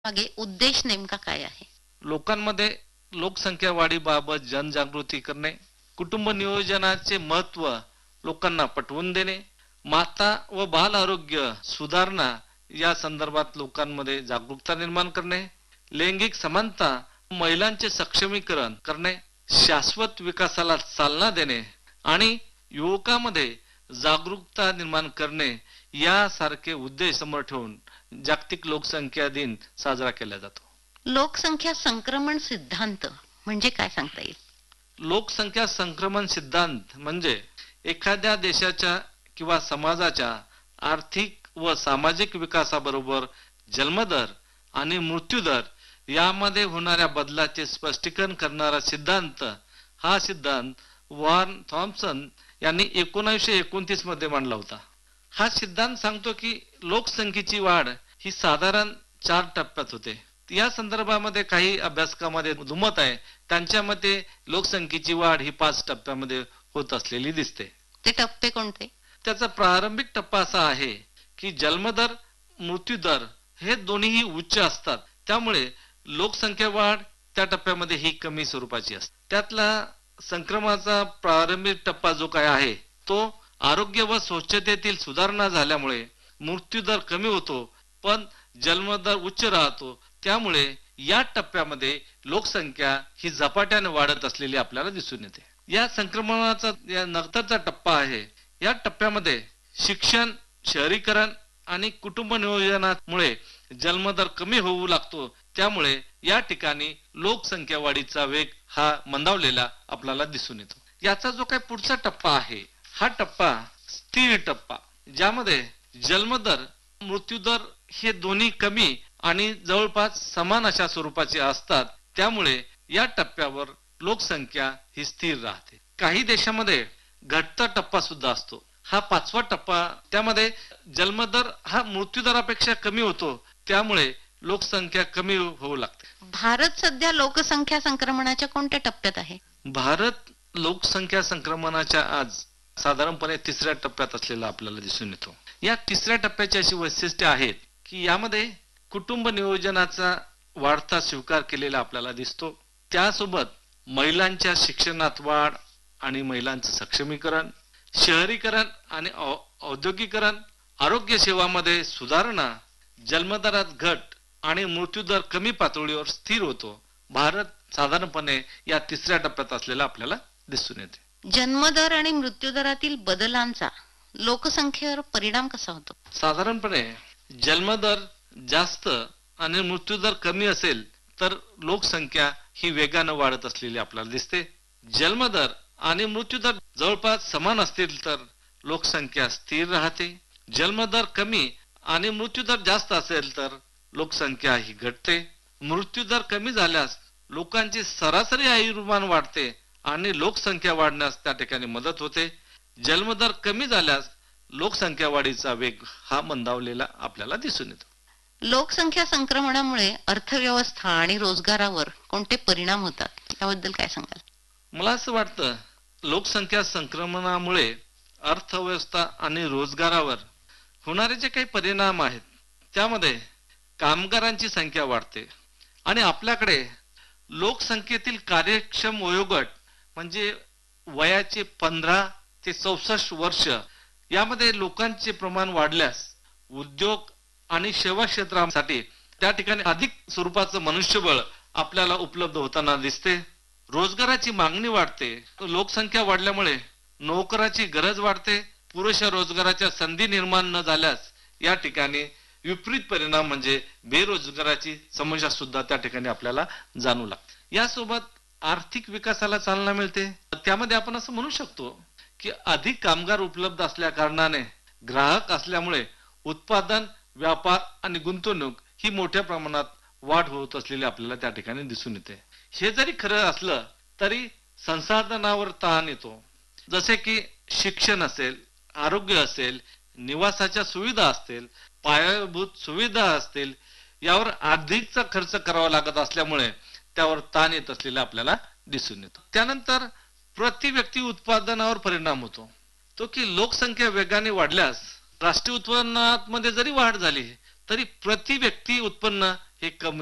मागे उद्देश नेमका काय आहे? लोकांमध्ये लोकसंख्या वाढीबाबत जनजागृती करणे, कुटुंब नियोजनाचे महत्त्व लोकांना पटवून देणे, माता व बाल आरोग्य सुधारणा या संदर्भात लोकांमध्ये जागरूकता निर्माण करणे, लैंगिक समानता, महिलांचे सक्षमीकरण करणे, शाश्वत विकासाला चालना देणे आणि युवकांमध्ये जागरूकता निर्माण करणे यासारखे उद्देश समोर ठेवून जागतिक लोकसंख्या दिन साजरा केला जातो. लोकसंख्या संक्रमण सिद्धांत म्हणजे काय सांगता येईल? लोकसंख्या संक्रमण सिद्धांत म्हणजे एखाद्या देशाच्या किंवा समाजाच्या आर्थिक व सामाजिक विकासाबरोबर जन्मदर आणि मृत्यूदर यामध्ये होणाऱ्या बदलाचे स्पष्टीकरण करणारा सिद्धांत. हा सिद्धांत वॉर्न थॉम्पसन यांनी 1929 मध्ये मांडला होता. हा सिद्धांत सांगतो की लोकसंख्येची वाढ ही साधारण 4 टप्प्यात होते. या संदर्भामध्ये काही अभ्यासकांमध्ये दुमत आहे. त्यांच्या मते लोकसंख्येची वाढ ही 5 टप्प्यामध्ये होत असलेली दिसते. ते टप्पे कोणते? त्याचा प्रारंभिक टप्पा असा आहे की जन्मदर मृत्यूदर हे दोन्हीही उच्च असतात. त्यामुळे लोकसंख्या वाढ त्या टप्प्यामध्ये ही कमी स्वरूपाची असते. त्यातला संक्रमणाचा प्रारंभिक टप्पा जो काय आहे तो आरोग्य व स्वच्छतेतील सुधारणा झाल्यामुळे मृत्यूदर कमी होतो पण जन्मदर उच्च राहतो. त्यामुळे या टप्प्यामध्ये लोकसंख्या ही झपाट्याने वाढत असलेली आपल्याला दिसून येते. या संक्रमणाचा या नंतरचा टप्पा आहे. या टप्प्यामध्ये शिक्षण, शहरीकरण आणि कुटुंब नियोजनामुळे जन्मदर कमी होऊ लागतो. त्यामुळे या ठिकाणी लोकसंख्या वाढीचा वेग हा मंदावलेला आपल्याला दिसून येतो. याचा जो काही पुढचा टप्पा आहे हा टप्पा स्थिर टप्पा, ज्यामध्ये जन्मदर मृत्यूदर हे दोन्ही कमी आणि जवळपास समान अशा स्वरूपाचे असतात. त्यामुळे या टप्प्यावर लोकसंख्या ही स्थिर राहते. काही देशामध्ये घटता टप्पा सुद्धा असतो. हा 5वा टप्पा, त्यामध्ये जन्मदर हा मृत्यूदरापेक्षा कमी होतो. त्यामुळे लोकसंख्या कमी होऊ लागते. भारत सध्या लोकसंख्या संक्रमणाच्या कोणत्या टप्प्यात आहे? भारत लोकसंख्या संक्रमणाच्या आज साधारणपणे 3ऱ्या टप्प्यात असलेला आपल्याला दिसून येतो. या 3ऱ्या टप्प्याची अशी वैशिष्ट्ये आहेत की यामध्ये कुटुंब नियोजनाचा वाढता स्वीकार केलेला आपल्याला दिसतो. त्यासोबत महिलांच्या शिक्षणात वाढ आणि महिलांचं सक्षमीकरण, शहरीकरण आणि औद्योगिकरण, आरोग्य सेवामध्ये सुधारणा, जन्मदरात घट आणि मृत्यूदर कमी पातळीवर स्थिर होतो. भारत साधारणपणे या 3ऱ्या टप्प्यात असलेला आपल्याला दिसून येते. जन्मदर आणि मृत्यूदरातील बदलांचा लोकसंख्येवर परिणाम कसा होतो? साधारणपणे जन्मदर जास्त आणि मृत्यूदर कमी असेल तर लोकसंख्या ही वेगानं वाढत असलेली आपल्याला दिसते. जन्मदर आणि मृत्यूदर जवळपास समान असतील तर लोकसंख्या स्थिर राहते. जन्मदर कमी आणि मृत्यूदर जास्त असेल तर लोकसंख्या ही घटते. मृत्यूदर कमी झाल्यास लोकांची सरासरी आयुर्मान वाढते आणि लोकसंख्या वाढण्यास त्या ठिकाणी मदत होते. जन्मदर कमी झाल्यास लोकसंख्या वाढीचा वेग हा मंदावलेला आपल्याला दिसून येतो. लोकसंख्या संक्रमणामुळे अर्थव्यवस्था आणि रोजगारावर कोणते परिणाम होतात याबद्दल काय सांगाल? मला असं वाटतं लोकसंख्या संक्रमणामुळे अर्थव्यवस्था आणि रोजगारावर होणारे जे काही परिणाम आहेत त्यामध्ये कामगारांची संख्या वाढते आणि आपल्याकडे लोकसंख्येतील कार्यक्षम वयोगट म्हणजे वयाचे 15 ते 64 वर्ष यामध्ये लोकांचे प्रमाण वाढल्यास उद्योग आणि सेवा क्षेत्रासाठी त्या ठिकाणी अधिक स्वरूपाचं मनुष्यबळ आपल्याला उपलब्ध होताना दिसते. रोजगाराची मागणी वाढते. लोकसंख्या वाढल्यामुळे नोकराची गरज वाढते. पुरेशा रोजगाराच्या संधी निर्माण न झाल्यास या ठिकाणी विपरीत परिणाम म्हणजे बेरोजगाराची समस्या सुद्धा त्या ठिकाणी आपल्याला जाणवू लागते. यासोबत आर्थिक विकासाला चालना मिळते. त्यामध्ये आपण असं म्हणू शकतो की अधिक कामगार उपलब्ध असल्या कारणाने ग्राहक असल्यामुळे उत्पादन, व्यापार आणि गुंतवणूक ही मोठ्या प्रमाणात वाढ होत असलेली आपल्याला त्या ठिकाणी दिसून येते. हे जरी खरं असलं तरी संसाधनावर ताण येतो. जसे की शिक्षण असेल, आरोग्य असेल, निवासाच्या सुविधा असतील, पायाभूत सुविधा असतील, यावर अधिकचा खर्च करावा लागत असल्यामुळे त्यावर ताण येत असलेला आपल्याला दिसून येतो. त्यानंतर प्रति व्यक्ती उत्पादनावर परिणाम होतो. तो की लोकसंख्या वेगाने वाढल्यास राष्ट्रीय उत्पन्नात मध्ये जरी वाढ झाली तरी प्रति व्यक्ती उत्पन्न हे कमी